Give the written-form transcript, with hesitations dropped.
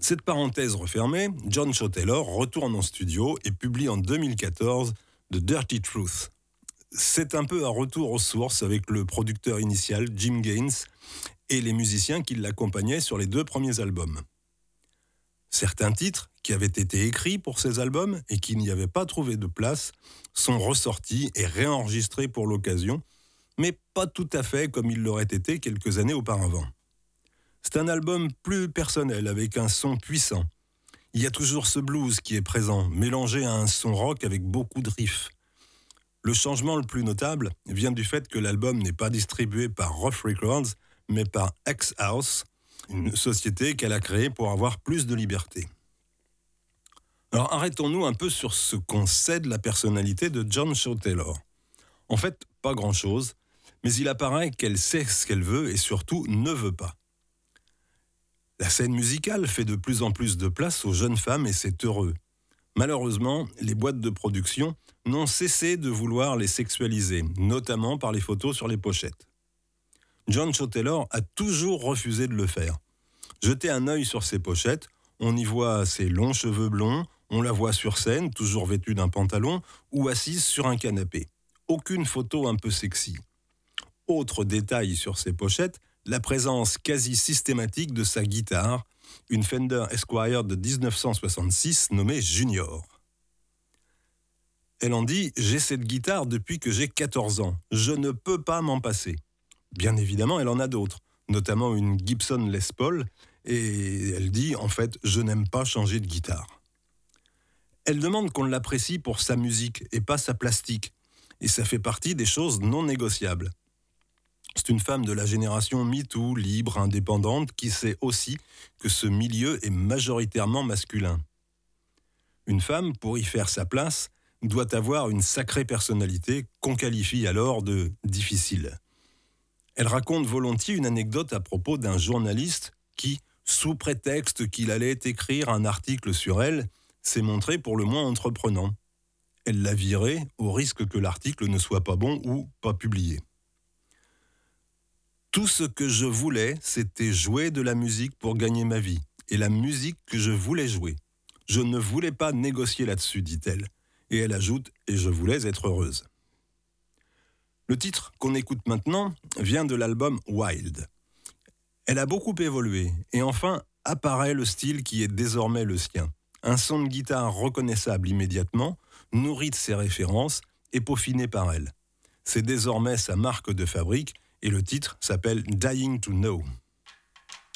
Cette parenthèse refermée, John Shaw Taylor retourne en studio et publie en 2014 The Dirty Truth. C'est un peu un retour aux sources avec le producteur initial Jim Gaines et les musiciens qui l'accompagnaient sur les 2 premiers albums. Certains titres qui avaient été écrits pour ces albums et qui n'y avaient pas trouvé de place sont ressortis et réenregistrés pour l'occasion, mais pas tout à fait comme il l'aurait été quelques années auparavant. C'est un album plus personnel avec un son puissant. Il y a toujours ce blues qui est présent, mélangé à un son rock avec beaucoup de riffs. Le changement le plus notable vient du fait que l'album n'est pas distribué par Rough Records, mais par X-House, une société qu'elle a créée pour avoir plus de liberté. Alors arrêtons-nous un peu sur ce qu'on sait de la personnalité de John Shaw Taylor. En fait, pas grand-chose, mais il apparaît qu'elle sait ce qu'elle veut et surtout ne veut pas. La scène musicale fait de plus en plus de place aux jeunes femmes et c'est heureux. Malheureusement, les boîtes de production n'ont cessé de vouloir les sexualiser, notamment par les photos sur les pochettes. John Shaw Taylor a toujours refusé de le faire. Jetez un œil sur ses pochettes, on y voit ses longs cheveux blonds, on la voit sur scène, toujours vêtue d'un pantalon, ou assise sur un canapé. Aucune photo un peu sexy. Autre détail sur ses pochettes, la présence quasi systématique de sa guitare, une Fender Esquire de 1966 nommée Junior. Elle en dit « J'ai cette guitare depuis que j'ai 14 ans. Je ne peux pas m'en passer ». Bien évidemment, elle en a d'autres, notamment une Gibson Les Paul, et elle dit « En fait, je n'aime pas changer de guitare ». Elle demande qu'on l'apprécie pour sa musique et pas sa plastique, et ça fait partie des choses non négociables. C'est une femme de la génération MeToo, libre, indépendante, qui sait aussi que ce milieu est majoritairement masculin. Une femme, pour y faire sa place, doit avoir une sacrée personnalité qu'on qualifie alors de difficile. Elle raconte volontiers une anecdote à propos d'un journaliste qui, sous prétexte qu'il allait écrire un article sur elle, s'est montré pour le moins entreprenant. Elle l'a viré au risque que l'article ne soit pas bon ou pas publié. Tout ce que je voulais, c'était jouer de la musique pour gagner ma vie, et la musique que je voulais jouer. Je ne voulais pas négocier là-dessus, dit-elle. Et elle ajoute « et je voulais être heureuse ». Le titre qu'on écoute maintenant vient de l'album Wild. Elle a beaucoup évolué, et enfin apparaît le style qui est désormais le sien. Un son de guitare reconnaissable immédiatement, nourri de ses références et peaufiné par elle. C'est désormais sa marque de fabrique, et le titre s'appelle « Dying to Know ».